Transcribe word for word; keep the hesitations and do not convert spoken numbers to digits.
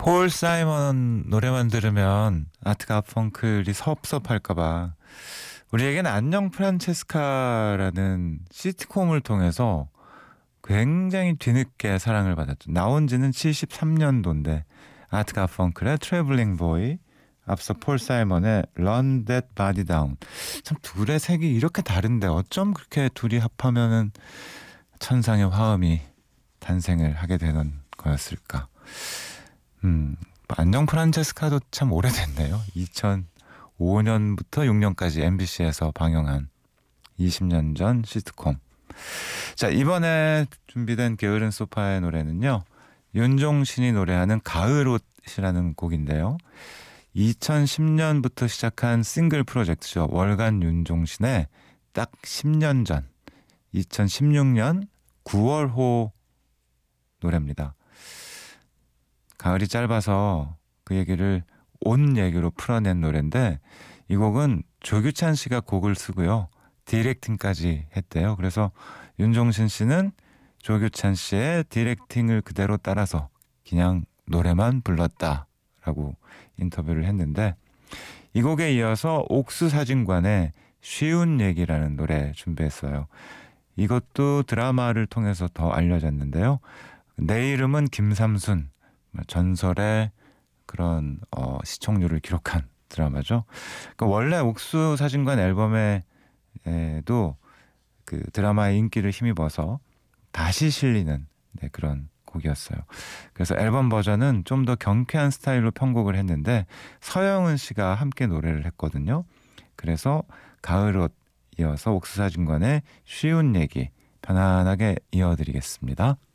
폴 사이먼 노래만 들으면 아트 가펑클이 섭섭할까봐 우리에겐 안녕 프란체스카라는 시트콤을 통해서 굉장히 뒤늦게 사랑을 받았죠. 나온 지는 칠십삼 년도인데 아트 가펑클의 트래블링 보이, 앞서 폴 사이먼의 Run That Body Down. 참 둘의 색이 이렇게 다른데 어쩜 그렇게 둘이 합하면은 천상의 화음이 탄생을 하게 되는 거였을까. 음, 안녕 프란체스카도 참 오래됐네요. 이천오 년부터 육 년까지 엠비씨에서 방영한 이십 년 전 시트콤. 자, 이번에 준비된 게으른 소파의 노래는요, 윤종신이 노래하는 가을옷이라는 곡인데요. 이천십 년부터 시작한 싱글 프로젝트죠. 월간 윤종신의 딱 십 년 전 이천십육 년 구월호 노래입니다. 가을이 짧아서 그 얘기를 온 얘기로 풀어낸 노래인데, 이 곡은 조규찬 씨가 곡을 쓰고요, 디렉팅까지 했대요. 그래서 윤종신 씨는 조규찬 씨의 디렉팅을 그대로 따라서 그냥 노래만 불렀다라고 인터뷰를 했는데, 이 곡에 이어서 옥수사진관의 쉬운 얘기라는 노래 준비했어요. 이것도 드라마를 통해서 더 알려졌는데요. 내 이름은 김삼순, 전설의 그런 어, 시청률을 기록한 드라마죠. 그러니까 원래 옥수사진관 앨범에도 그 드라마의 인기를 힘입어서 다시 실리는 네, 그런 곡이었어요. 그래서 앨범 버전은 좀 더 경쾌한 스타일로 편곡을 했는데 서영은 씨가 함께 노래를 했거든요. 그래서 가을옷 이어서 옥수사진관의 쉬운 얘기 편안하게 이어드리겠습니다.